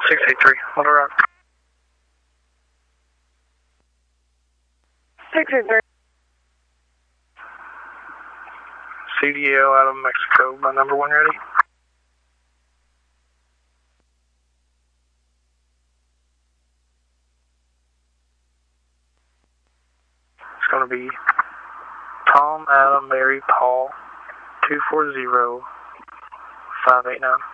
683, on the rock. 683. CDL out of Mexico, my number 1 ready. It's going to be Tom, Adam, Mary, Paul, 240589.